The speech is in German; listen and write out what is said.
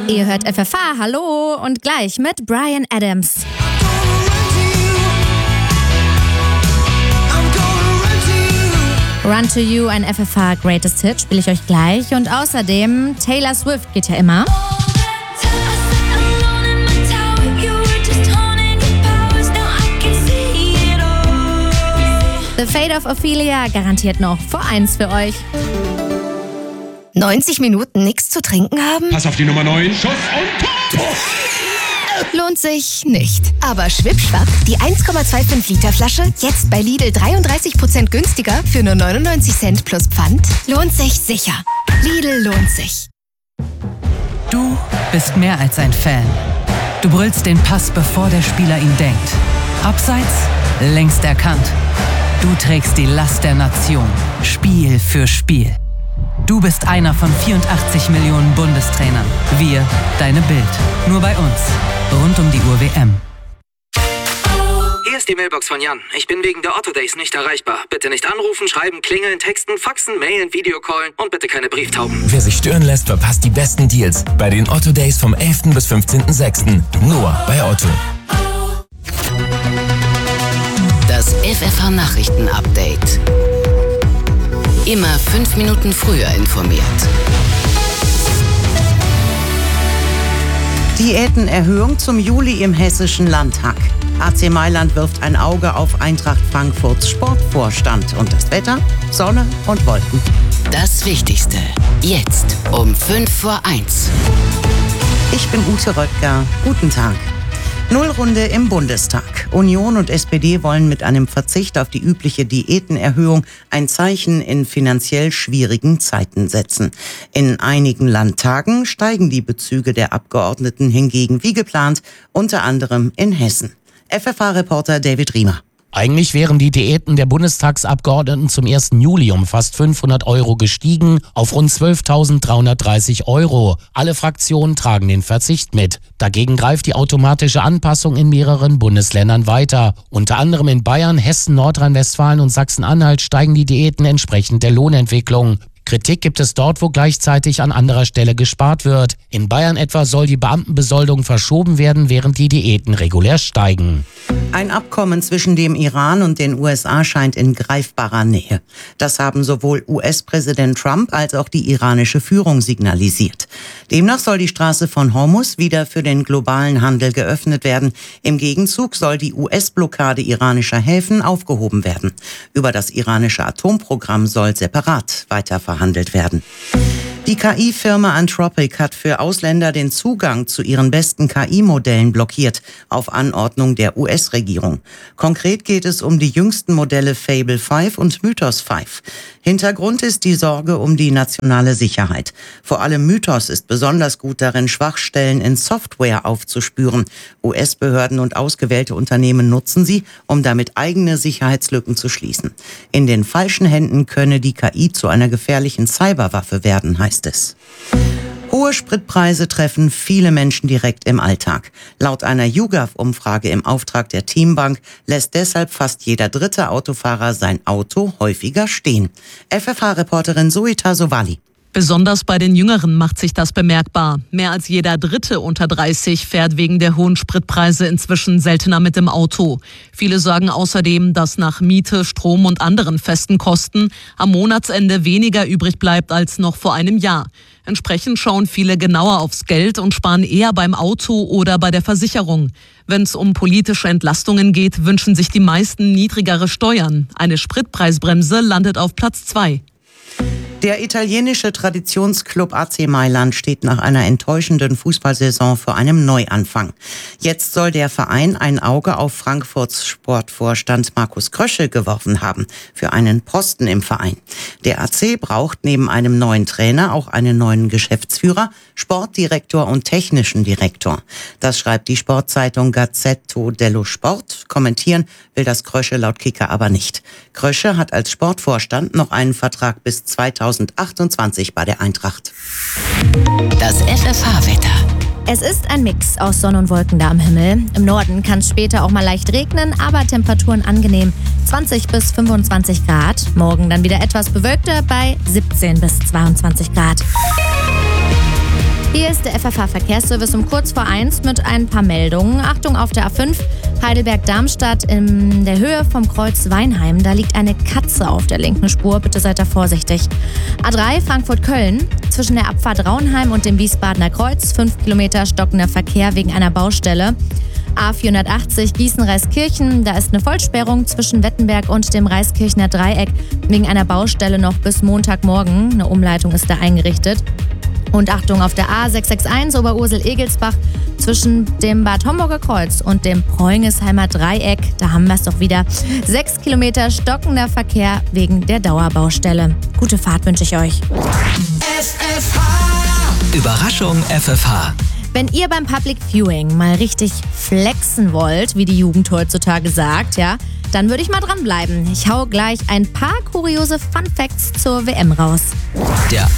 Ihr hört FFH, hallo, und gleich mit Bryan Adams. Run to You, ein FFH Greatest Hit, spiele ich euch gleich. Und außerdem, Taylor Swift geht ja immer. The Fate of Ophelia garantiert noch vor 1 für euch. 90 Minuten nichts zu trinken haben? Pass auf die Nummer 9. Schuss und Tor! Lohnt sich nicht. Aber schwippschwapp, die 1,25 Liter Flasche jetzt bei Lidl 33% günstiger für nur 99 Cent plus Pfand. Lohnt sich sicher. Lidl lohnt sich. Du bist mehr als ein Fan. Du brüllst den Pass, bevor der Spieler ihn denkt. Abseits, längst erkannt. Du trägst die Last der Nation, Spiel für Spiel. Du bist einer von 84 Millionen Bundestrainern. Wir, deine Bild. Nur bei uns. Rund um die Uhr WM. Hier ist die Mailbox von Jan. Ich bin wegen der Otto Days nicht erreichbar. Bitte nicht anrufen, schreiben, klingeln, texten, faxen, mailen, Videocallen und bitte keine Brieftauben. Wer sich stören lässt, verpasst die besten Deals bei den Otto Days vom 11. bis 15.06. Nur bei Otto. Das FFH Nachrichten-Update. Immer 5 Minuten früher informiert. Diätenerhöhung zum Juli im Hessischen Landtag. AC Mailand wirft ein Auge auf Eintracht Frankfurts Sportvorstand. Und das Wetter? Sonne und Wolken. Das Wichtigste. Jetzt um 1:05. Ich bin Ute Röttger. Guten Tag. Nullrunde im Bundestag. Union und SPD wollen mit einem Verzicht auf die übliche Diätenerhöhung ein Zeichen in finanziell schwierigen Zeiten setzen. In einigen Landtagen steigen die Bezüge der Abgeordneten hingegen wie geplant, unter anderem in Hessen. FFH-Reporter David Riemer. Eigentlich wären die Diäten der Bundestagsabgeordneten zum 1. Juli um fast 500 € gestiegen auf rund 12.330 €. Alle Fraktionen tragen den Verzicht mit. Dagegen greift die automatische Anpassung in mehreren Bundesländern weiter. Unter anderem in Bayern, Hessen, Nordrhein-Westfalen und Sachsen-Anhalt steigen die Diäten entsprechend der Lohnentwicklung. Kritik gibt es dort, wo gleichzeitig an anderer Stelle gespart wird. In Bayern etwa soll die Beamtenbesoldung verschoben werden, während die Diäten regulär steigen. Ein Abkommen zwischen dem Iran und den USA scheint in greifbarer Nähe. Das haben sowohl US-Präsident Trump als auch die iranische Führung signalisiert. Demnach soll die Straße von Hormuz wieder für den globalen Handel geöffnet werden. Im Gegenzug soll die US-Blockade iranischer Häfen aufgehoben werden. Über das iranische Atomprogramm soll separat weiter verhandelt werden. Die KI-Firma Anthropic hat für Ausländer den Zugang zu ihren besten KI-Modellen blockiert, auf Anordnung der US-Regierung. Konkret geht es um die jüngsten Modelle Fable 5 und Mythos 5. Hintergrund ist die Sorge um die nationale Sicherheit. Vor allem Mythos ist besonders gut darin, Schwachstellen in Software aufzuspüren. US-Behörden und ausgewählte Unternehmen nutzen sie, um damit eigene Sicherheitslücken zu schließen. In den falschen Händen könne die KI zu einer gefährlichen Cyberwaffe werden, heißt es. Hohe Spritpreise treffen viele Menschen direkt im Alltag. Laut einer YouGov-Umfrage im Auftrag der Teambank lässt deshalb fast jeder dritte Autofahrer sein Auto häufiger stehen. FFH-Reporterin Zoita Sowali. Besonders bei den Jüngeren macht sich das bemerkbar. Mehr als jeder Dritte unter 30 fährt wegen der hohen Spritpreise inzwischen seltener mit dem Auto. Viele sagen außerdem, dass nach Miete, Strom und anderen festen Kosten am Monatsende weniger übrig bleibt als noch vor einem Jahr. Entsprechend schauen viele genauer aufs Geld und sparen eher beim Auto oder bei der Versicherung. Wenn es um politische Entlastungen geht, wünschen sich die meisten niedrigere Steuern. Eine Spritpreisbremse landet auf Platz 2. Der italienische Traditionsclub AC Mailand steht nach einer enttäuschenden Fußballsaison vor einem Neuanfang. Jetzt soll der Verein ein Auge auf Frankfurts Sportvorstand Markus Krösche geworfen haben für einen Posten im Verein. Der AC braucht neben einem neuen Trainer auch einen neuen Geschäftsführer, Sportdirektor und technischen Direktor. Das schreibt die Sportzeitung Gazzetto dello Sport. Kommentieren will das Krösche laut Kicker aber nicht. Krösche hat als Sportvorstand noch einen Vertrag bis 2028 bei der Eintracht. Das FFH-Wetter. Es ist ein Mix aus Sonne und Wolken da am Himmel. Im Norden kann es später auch mal leicht regnen, aber Temperaturen angenehm. 20 bis 25 Grad. Morgen dann wieder etwas bewölkter bei 17 bis 22 Grad. Hier ist der FFH-Verkehrsservice um kurz vor 1 mit ein paar Meldungen. Achtung auf der A5 Heidelberg-Darmstadt in der Höhe vom Kreuz Weinheim. Da liegt eine Katze auf der linken Spur. Bitte seid da vorsichtig. A3 Frankfurt-Köln. Zwischen der Abfahrt Raunheim und dem Wiesbadener Kreuz 5 Kilometer stockender Verkehr wegen einer Baustelle. A480 Gießen-Reiskirchen, da ist eine Vollsperrung zwischen Wettenberg und dem Reiskirchner Dreieck wegen einer Baustelle noch bis Montagmorgen. Eine Umleitung ist da eingerichtet. Und Achtung auf der A661 Oberursel-Egelsbach zwischen dem Bad Homburger Kreuz und dem Preungesheimer Dreieck, da haben wir es doch wieder, 6 Kilometer stockender Verkehr wegen der Dauerbaustelle. Gute Fahrt wünsche ich euch. FFH. Überraschung FFH. Wenn ihr beim Public Viewing mal richtig flexen wollt, wie die Jugend heutzutage sagt, ja, dann würde ich mal dranbleiben. Ich hau gleich ein paar kuriose Fun Facts zur WM raus. Der